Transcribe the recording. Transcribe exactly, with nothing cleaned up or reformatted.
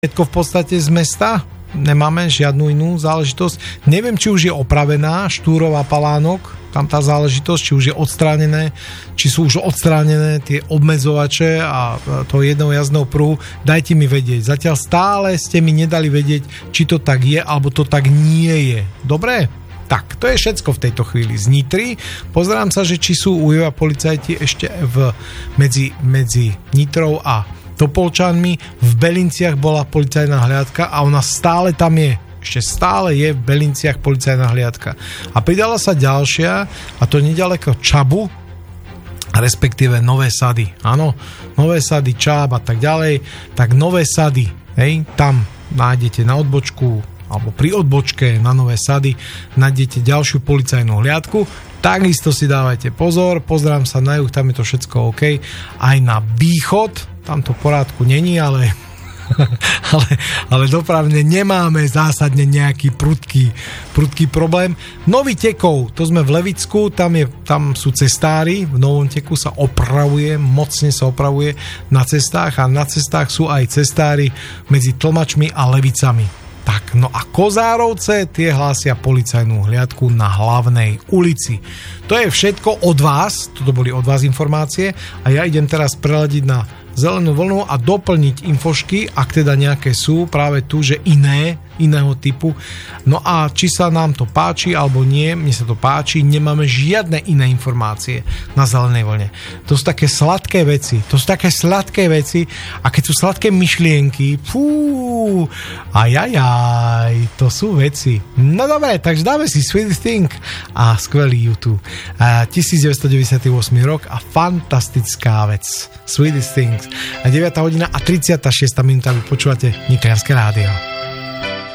všetko v podstate z mesta. Nemáme žiadnu inú záležitosť. Neviem, či už je opravená Štúrova Palánok, tam tá záležitosť, či už je odstránené, či sú už odstránené tie obmedzovače a toho jedného jazdného pruhu. Dajte mi vedieť. Zatiaľ stále ste mi nedali vedieť, či to tak je, alebo to tak nie je. Dobre? Tak, to je všetko v tejto chvíli z Nitry. Pozerám sa, že či sú u Jeva policajti ešte v, medzi, medzi Nitrou a Topolčanmi. V Belinciach bola policajná hliadka a ona stále tam je. Ešte stále je v Belinciach policajná hliadka. A pridala sa ďalšia, a to nedaleko Čabu, respektíve Nové Sady. Áno, Nové Sady, Čab a tak ďalej. Tak Nové Sady, hej, tam nájdete na odbočku alebo pri odbočke na Nové Sady nájdete ďalšiu policajnú hliadku. Takisto si dávajte pozor, pozerám sa na juh, tam je to všetko OK. Aj na východ, tam to v porádku není, ale, ale, ale dopravne nemáme zásadne nejaký prudký, prudký problém. Nový Tekov, to sme v Levicku, tam, je, tam sú cestári, v Novom Teku sa opravuje, mocne sa opravuje na cestách a na cestách sú aj cestári medzi Tlmačmi a Levicami. Tak, no a Kozárovce, tie hlásia policajnú hliadku na Hlavnej ulici. To je všetko od vás, toto boli od vás informácie a ja idem teraz preladiť na zelenú vlnu a doplniť infošky, ak teda nejaké sú, práve tu, že iné, iného typu. No a či sa nám to páči alebo nie, mne sa to páči, nemáme žiadne iné informácie na zelenej vlne. To sú také sladké veci, to sú také sladké veci a keď sú sladké myšlienky, fú, ajajaj, to sú veci. No dobre, takže dáme si Sweet Thing a skvelý YouTube. devätnásťstodeväťdesiatosem rok a fantastická vec. Sweet Things. A deviata hodina a tridsiata šiesta minúta, vy počúvate Nitrianske rádio.